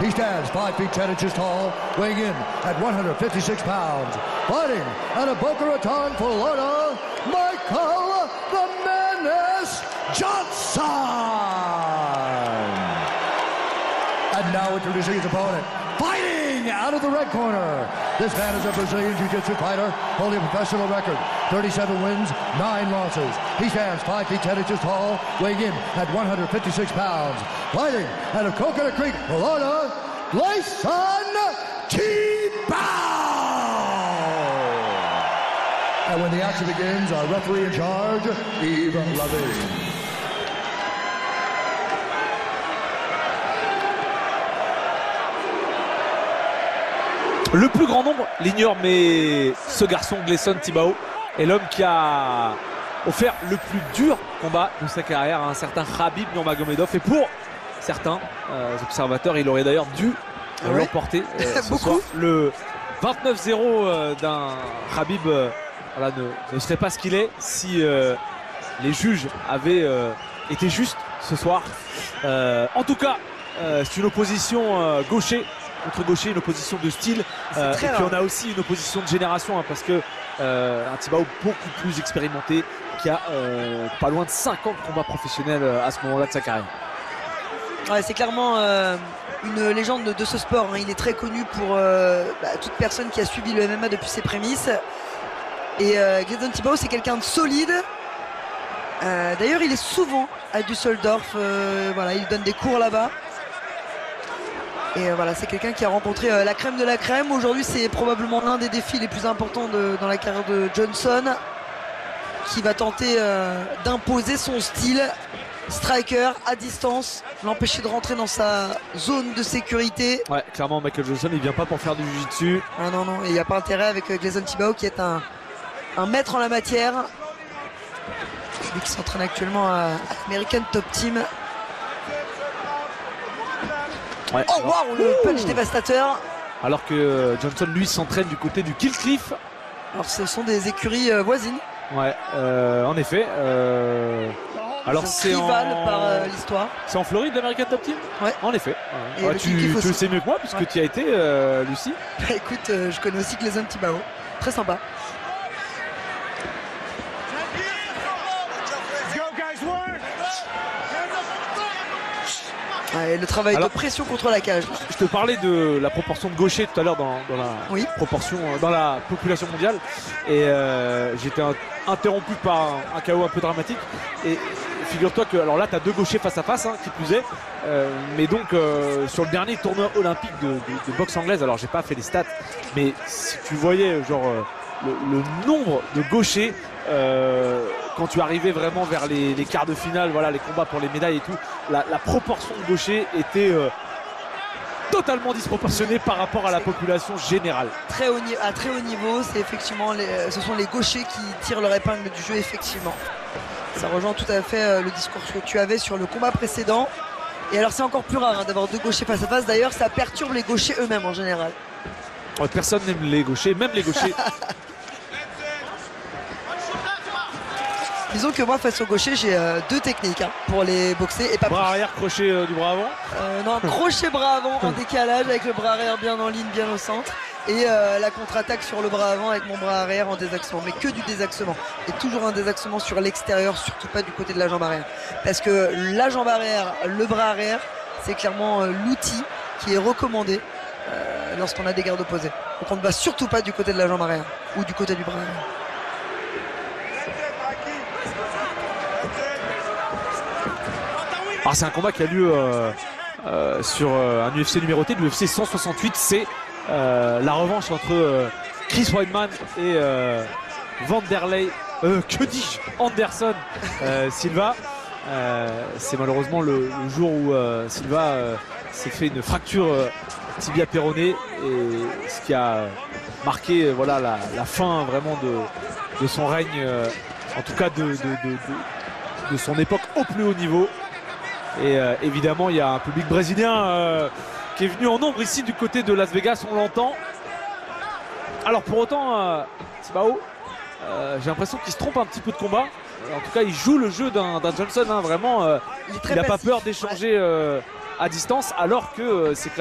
He stands 5 feet 10 inches tall, weighing in at 156 pounds. Fighting out of Boca Raton, Florida, Michael the Menace Johnson! And now introducing his opponent, fighting out of the red corner. This man is a Brazilian Jiu-Jitsu fighter, holding a professional record, 37 wins, 9 losses. He stands 5 feet 10 inches tall, weighing in at 156 pounds. Fighting out of Coconut Creek, Florida, Gleison Tebow! And when the action begins, our referee in charge, Yves Lavigne. Le plus grand nombre l'ignore, mais ce garçon, Gleison Tebow, est l'homme qui a offert le plus dur combat de sa carrière à un certain Khabib Nurmagomedov. Et pour certains observateurs, il aurait d'ailleurs dû l'emporter ce soir. Le 29-0 d'un Khabib voilà, ne serait pas ce qu'il est si les juges avaient été justes ce soir. En tout cas, c'est une opposition gaucher contre gaucher, une opposition de style, et puis on a aussi une opposition de génération, hein, parce que un Tebow beaucoup plus expérimenté, qui a pas loin de 5 ans de combat professionnel à ce moment-là de sa carrière. Ouais, c'est clairement une légende de ce sport, hein. Il est très connu pour toute personne qui a suivi le MMA depuis ses prémices. Et Gleison Tebow, c'est quelqu'un de solide. D'ailleurs, il est souvent à Düsseldorf, voilà, il donne des cours là-bas. Et voilà, c'est quelqu'un qui a rencontré la crème de la crème. Aujourd'hui, c'est probablement l'un des défis les plus importants dans la carrière de Johnson, qui va tenter d'imposer son style striker à distance, l'empêcher de rentrer dans sa zone de sécurité. Ouais, clairement, Michael Johnson, il vient pas pour faire du jiu-jitsu. Ah non, non, il n'y a pas intérêt avec Gleison Tebow, qui est un maître en la matière. Lui qui s'entraîne actuellement à American Top Team. Ouais, oh waouh, le punch dévastateur. Alors que Johnson lui s'entraîne du côté du Kill Cliff. Alors ce sont des écuries voisines. Ouais, en effet. Alors c'est par l'histoire. C'est en Floride l'American Top Team. Ouais. En effet. Ouais, tu le sais mieux que moi puisque tu y as été, Lucie. Bah, écoute, je connais aussi Gleison Tebow. Très sympa. Ouais, le travail de pression contre la cage. Je te parlais de la proportion de gauchers tout à l'heure dans la proportion dans la population mondiale, et j'ai été interrompu par un KO un peu dramatique. Et figure-toi que alors là tu as 2 gauchers face à face, hein, qui plus est, mais donc sur le dernier tournoi olympique de boxe anglaise, alors j'ai pas fait les stats, mais si tu voyais genre le nombre de gauchers quand tu arrivais vraiment vers les quarts de finale, voilà, les combats pour les médailles et tout, la proportion de gauchers était totalement disproportionnée par rapport à la population générale. À très haut niveau, c'est effectivement ce sont les gauchers qui tirent leur épingle du jeu, effectivement. Ça rejoint tout à fait le discours que tu avais sur le combat précédent. Et alors c'est encore plus rare, hein, d'avoir 2 gauchers face à face. D'ailleurs, ça perturbe les gauchers eux-mêmes en général. Ouais, personne n'aime les gauchers, même les gauchers. Disons que moi, face au gaucher, j'ai 2 techniques, hein, pour les boxer et pas bras arrière, crochet du bras avant. Non, crochet bras avant en décalage avec le bras arrière bien en ligne, bien au centre. Et la contre-attaque sur le bras avant avec mon bras arrière en désaxement. Mais que du désaxement. Et toujours un désaxement sur l'extérieur, surtout pas du côté de la jambe arrière. Parce que la jambe arrière, le bras arrière, c'est clairement l'outil qui est recommandé lorsqu'on a des gardes opposés. Donc on ne va surtout pas du côté de la jambe arrière ou du côté du bras arrière. Alors c'est un combat qui a lieu sur un UFC numéroté, l'UFC 168. C'est la revanche entre Chris Weidman et Vanderlei, que dis-je, Anderson Silva. C'est malheureusement le jour où Silva s'est fait une fracture tibia péroné, et ce qui a marqué voilà, la fin vraiment de son règne, en tout cas de son époque au plus haut niveau. Et évidemment il y a un public brésilien qui est venu en nombre ici du côté de Las Vegas, on l'entend. Alors pour autant Tebow, j'ai l'impression qu'il se trompe un petit peu de combat. En tout cas il joue le jeu d'un Johnson, hein, vraiment il n'a pas peur d'échanger à distance, alors que c'est clairement